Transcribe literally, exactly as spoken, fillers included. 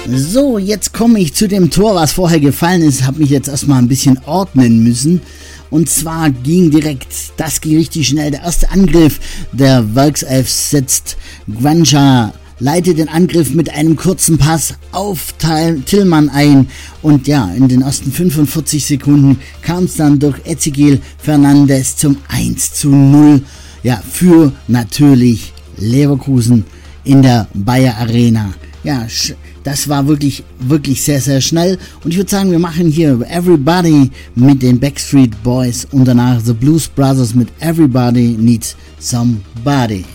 So, jetzt komme ich zu dem Tor, was vorher gefallen ist. Habe mich jetzt erstmal ein bisschen ordnen müssen. Und zwar ging direkt, das ging richtig schnell, der erste Angriff der Werkself setzt. Guanja leitet den Angriff mit einem kurzen Pass auf Tillmann ein. Und ja, in den ersten fünfundvierzig Sekunden kam es dann durch Ezequiel Fernandes zum eins zu null. Ja, für natürlich Leverkusen in der Bayer Arena. Ja, das war wirklich, wirklich sehr, sehr schnell. Und ich würde sagen, wir machen hier Everybody mit den Backstreet Boys und danach The Blues Brothers mit Everybody Needs Somebody.